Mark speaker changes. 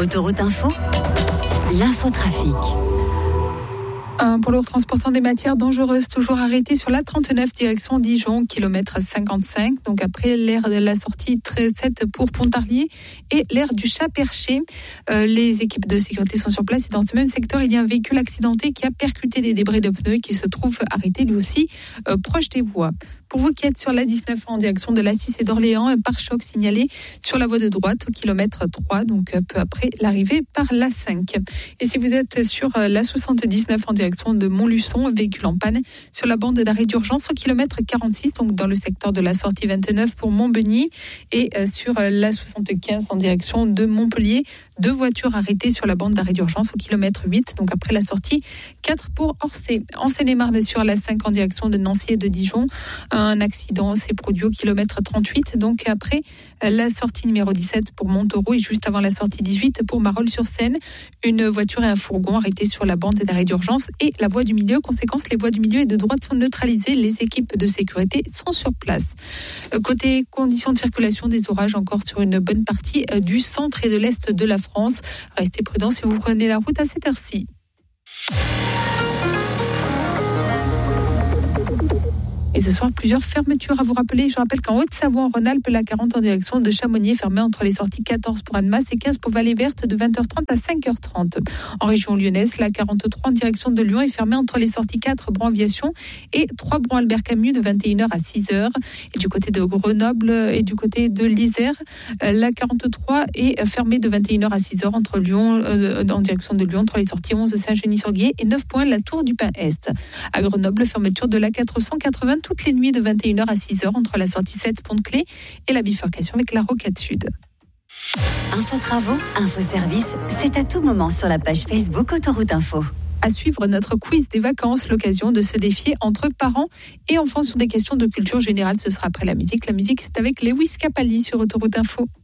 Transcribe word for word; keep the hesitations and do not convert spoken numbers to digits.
Speaker 1: Autoroute Info, l'infotrafic.
Speaker 2: Un poids lourd transportant des matières dangereuses, toujours arrêté sur la trente-neuf, direction Dijon, kilomètre cinquante-cinq. Donc après l'aire de la sortie sept pour Pontarlier et l'aire du Chat-Perché. Euh, les équipes de sécurité sont sur place et dans ce même secteur, il y a un véhicule accidenté qui a percuté des débris de pneus qui se trouve arrêté lui aussi euh, proche des voies. Pour vous qui êtes sur l'A dix-neuf en direction de l'A six et d'Orléans, un pare-choc signalé sur la voie de droite au kilomètre trois, donc peu après l'arrivée par l'A cinq. Et si vous êtes sur l'A soixante-dix-neuf en direction de Montluçon, un véhicule en panne sur la bande d'arrêt d'urgence au kilomètre quarante-six, donc dans le secteur de la sortie vingt-neuf pour Montbeny, et sur l'A soixante-quinze en direction de Montpellier, deux voitures arrêtées sur la bande d'arrêt d'urgence au kilomètre huit, donc après la sortie quatre pour Orsay. En Seine-et-Marne sur l'A cinq en direction de Nancy et de Dijon, un accident s'est produit au kilomètre trente-huit, donc après la sortie numéro dix-sept pour Montauroux et juste avant la sortie dix-huit pour Marolles-sur-Seine. Une voiture et un fourgon arrêtés sur la bande d'arrêt d'urgence et la voie du milieu. Conséquence, les voies du milieu et de droite sont neutralisées. Les équipes de sécurité sont sur place. Côté conditions de circulation, des orages encore sur une bonne partie du centre et de l'est de la France. Restez prudents si vous prenez la route à cette heure-ci. Et ce soir, plusieurs fermetures à vous rappeler. Je rappelle qu'en Haute-Savoie, en Rhône-Alpes, la quarante en direction de Chamonix est fermée entre les sorties quatorze pour Annemasse et quinze pour Vallée Verte de vingt heures trente à cinq heures trente. En région lyonnaise, la quarante-trois en direction de Lyon est fermée entre les sorties quatre Bron Aviation et trois Bron Albert Camus de vingt et une heures à six heures. Et du côté de Grenoble et du côté de l'Isère, la quarante-trois est fermée de vingt et une heures à six heures entre Lyon, euh, en direction de Lyon, entre les sorties onze Saint-Genis-sur-Guiers et neuf points la Tour du Pin-Est. À Grenoble, fermeture de la quatre cent quatre-vingts toutes les nuits de vingt et une heures à six heures entre la sortie sept Pont-de-Clé et la bifurcation avec la Rocade Sud.
Speaker 1: Info travaux, info service, c'est à tout moment sur la page Facebook Autoroute Info.
Speaker 2: À suivre notre quiz des vacances, l'occasion de se défier entre parents et enfants sur des questions de culture générale. Ce sera après la musique. La musique, c'est avec Lewis Capaldi sur Autoroute Info.